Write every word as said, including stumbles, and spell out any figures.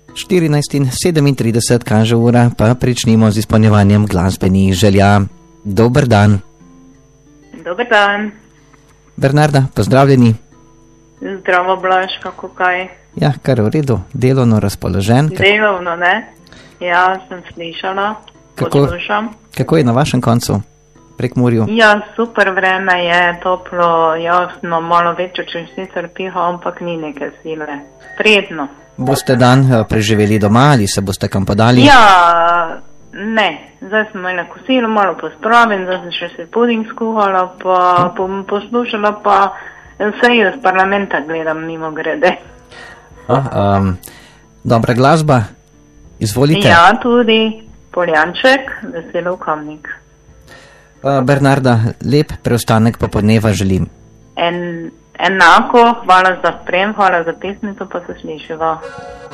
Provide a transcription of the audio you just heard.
štirinajst in sedemintrideset kaže ura, pa pričnimo z izpolnjevanjem glasbenih želja. Dober dan. Dober dan. Bernarda, pozdravljeni. Zdravo, Blaž, kako kaj? Ja, kar v redu, delovno razpoložen. Delovno, ne? Ja, sem slišala, Kako? poslušam. Kako je na vašem koncu, Prekmurju? Ja, super vreme je, toplo, jasno, malo večjo, če sicer piha, ampak ni neke sile. Prijetno. Boste dan eh, preživeli doma ali se boste kam podali? Ja, ne, zdaj sem imela kosilo, malo pospravim, zdaj sem še se puding skuhala, pa bom poslušala, pa sejo iz parlamenta gledam mimo grede. A, um, dobra glasba, izvolite. Ja, tudi Poljanček, Veselov Kamnik. Uh, Bernarda, lep preostanek popoldneva želim. En, enako, hvala za sprem, hvala za pesnico, pa se slišiva.